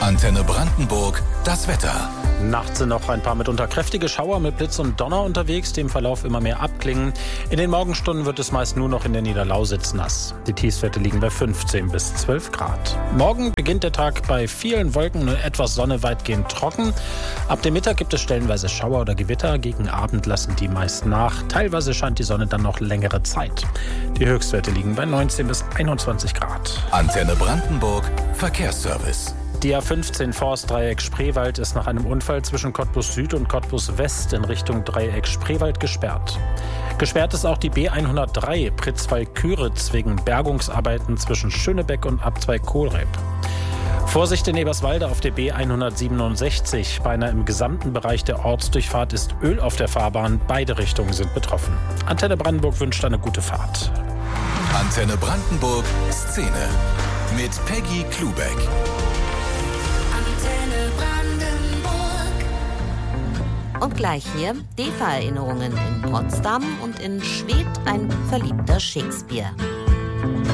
Antenne Brandenburg, das Wetter. Nachts sind noch ein paar mitunter kräftige Schauer mit Blitz und Donner unterwegs, die im Verlauf immer mehr abklingen. In den Morgenstunden wird es meist nur noch in der Niederlausitz nass. Die Tiefstwerte liegen bei 15 bis 12 Grad. Morgen beginnt der Tag bei vielen Wolken und etwas Sonne weitgehend trocken. Ab dem Mittag gibt es stellenweise Schauer oder Gewitter. Gegen Abend lassen die meist nach. Teilweise scheint die Sonne dann noch längere Zeit. Die Höchstwerte liegen bei 19 bis 21 Grad. Antenne Brandenburg, Verkehrsservice. Die A15 Forstdreieck Spreewald ist nach einem Unfall zwischen Cottbus Süd und Cottbus West in Richtung Dreieck Spreewald gesperrt. Gesperrt ist auch die B103 Pritzwalk-Küritz wegen Bergungsarbeiten zwischen Schönebeck und Abzweig Kohlreb. Vorsicht in Eberswalde auf der B167. Beinahe im gesamten Bereich der Ortsdurchfahrt ist Öl auf der Fahrbahn. Beide Richtungen sind betroffen. Antenne Brandenburg wünscht eine gute Fahrt. Antenne Brandenburg, Szene mit Peggy Klubeck. Und gleich hier DEFA-Erinnerungen in Potsdam und in Schwedt ein verliebter Shakespeare.